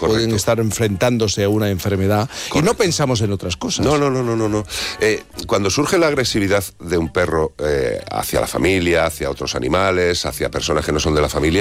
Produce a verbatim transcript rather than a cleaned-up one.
pueden estar enfrentándose a una enfermedad. Correcto. Y no pensamos en otras cosas. No, no, no, no, no. no. Eh, cuando surge la agresividad de un perro eh, hacia la familia, hacia otros animales, hacia personas que no son de la familia,